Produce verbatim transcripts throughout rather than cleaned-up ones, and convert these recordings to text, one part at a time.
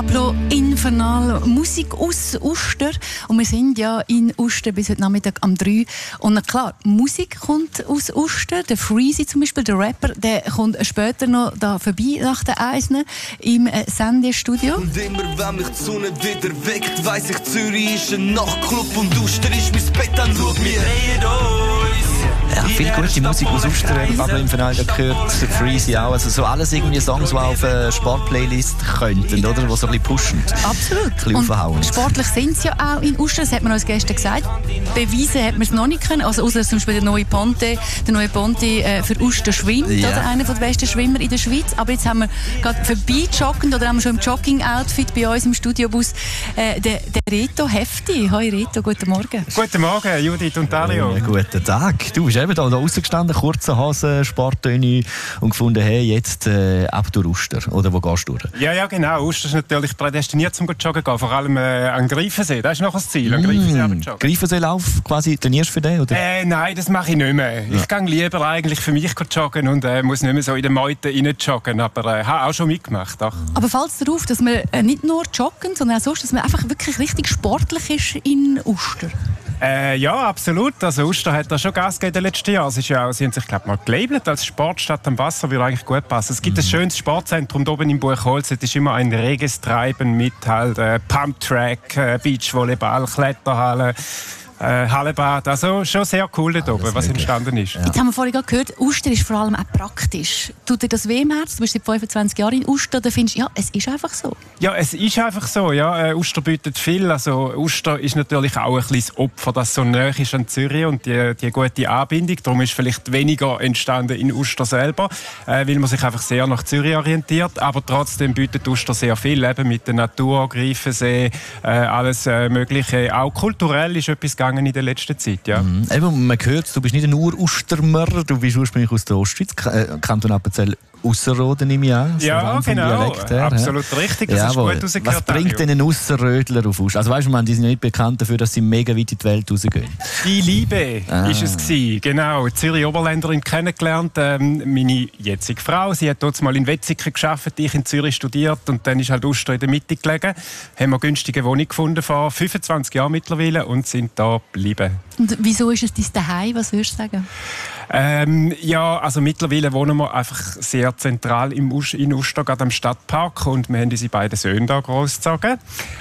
Pablo Infernal, Musik aus Uster. Und wir sind ja in Uster bis heute Nachmittag um drei. Und klar, Musik kommt aus Uster. Der Freezy zum Beispiel, der Rapper, der kommt später noch da vorbei nach der Eisner im äh, Sendestudio. Und immer wenn mich die Sonne wieder weckt, weiss ich, Zürich ist ein Nachtclub und Uster ist mein Bett, dann schau mir Ja, viel gute Musik aus Uster, Pablo Infernal, da gehört Freezy auch. Also so alles irgendwie Songs, die auf eine Sportplaylist könnten, oder? Die so ein bisschen pushen. Absolut. Ein bisschen und aufhauend. Sportlich sind sie ja auch in Uster, das hat man uns gestern gesagt. Beweisen hat man es noch nicht können. Also außer zum Beispiel der neue Ponte, der neue Ponte äh, für Uster schwimmt, Ja. oder? Einer der besten Schwimmer in der Schweiz. Aber jetzt haben wir gerade vorbeijoggend, oder haben wir schon im Jogging-Outfit bei uns im Studiobus, äh, den, den Reto Hefti. Hoi Reto, guten Morgen. Guten Morgen, Judith und Dario. Ja, guten Tag. Du bist eben da, da rausgestanden, kurze Hose, Sporttöne und gefunden, hey, jetzt äh, ab durch Uster. Oder wo gehst du durch? Ja, ja, genau. Uster ist natürlich prädestiniert zum Joggen gehen, vor allem äh, an Greifensee. Das ist noch das Ziel, an Greifensee mm. joggen. Greifenseelauf, quasi trainierst du für den, oder? Äh, nein, das mache ich nicht mehr. Ja. Ich gehe lieber eigentlich für mich joggen und äh, muss nicht mehr so in den Meuten rein joggen. Aber ich äh, habe auch schon mitgemacht. Ach. Aber fällt es darauf, dass man äh, nicht nur joggen, sondern auch sonst, dass man einfach wirklich richtig sportlich ist in Uster? Äh, ja, absolut. Also Uster hat da schon Gas gegeben in den letzten Jahren. Es ist ja auch, sie haben sich, glaube ich, mal gelabelt als Sportstadt am Wasser, würde eigentlich gut passen. Es gibt mhm. ein schönes Sportzentrum oben im Buchholz. Es ist immer ein reges Treiben mit halt äh, Pumptrack, äh, Beachvolleyball, Kletterhalle, äh, Hallebad. Also schon sehr cool dort oben, was entstanden ist. Ja. Jetzt haben wir vorhin gehört, Uster ist vor allem auch praktisch. Tut dir das weh im Herzen? Du bist seit fünfundzwanzig Jahren in Uster, da findest du, ja, es ist einfach so. Ja, es ist einfach so. Ja. Äh, Uster bietet viel. Also, Uster ist natürlich auch ein bisschen das Opfer, das so nahe ist an Zürich und die, die gute Anbindung. Darum ist vielleicht weniger entstanden in Uster selber, äh, weil man sich einfach sehr nach Zürich orientiert. Aber trotzdem bietet Uster sehr viel, eben mit der Natur, Greifensee, äh, alles äh, Mögliche. Auch kulturell ist etwas gegangen in der letzten Zeit. Ja. Mhm. Eben, man hört, du bist nicht ein Ur-Ustermer, du bist ursprünglich aus der Ostschweiz, K- Kanton Appenzell Ausserrhoden im Jahr. So ja, genau. Her, absolut ja. richtig. Das Jawohl. Ist gut rausgehört. Was bringt denn einen Ausserrödler auf Uster? Also weißt du, die sind ja nicht bekannt dafür, dass sie mega weit in die Welt rausgehen. Die Liebe ah. ist es gewesen. Genau. Zürich-Oberländerin kennengelernt. Ähm, meine jetzige Frau. Sie hat dort mal in Wetzikon gearbeitet, ich in Zürich studiert und dann ist halt Uster in der Mitte gelegen. Haben wir eine günstige Wohnung gefunden vor fünfundzwanzig Jahren mittlerweile und sind da geblieben. Und wieso ist es dein Zuhause? Was würdest du sagen? Ähm, ja, also mittlerweile wohnen wir einfach sehr zentral im Us- in Uster, gerade am Stadtpark, und wir haben unsere beiden Söhne da großgezogen.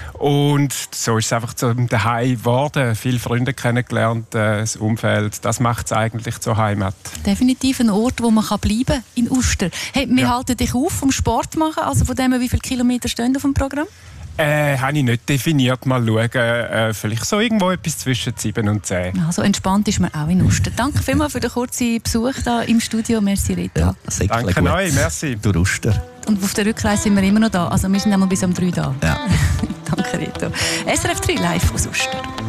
Und so ist es einfach zum Zuhause geworden. Viele Freunde kennengelernt, äh, das Umfeld, das macht es eigentlich zur Heimat. Definitiv ein Ort, wo man bleiben kann, in Uster. Hey, wir Ja. halten dich auf vom Sport machen, also von dem, wie viele Kilometer stehen auf dem Programm? Äh, habe ich nicht definiert. Mal schauen, äh, vielleicht so irgendwo etwas zwischen sieben und zehn. Also entspannt ist man auch in Uster. Danke vielmals für den kurzen Besuch hier im Studio. Merci, Reto. Ja, Danke euch, merci. Du Uster. Und auf der Rückreise sind wir immer noch da. Also wir sind einmal bis um drei da. Ja. Danke, Reto. S R F drei live aus Uster.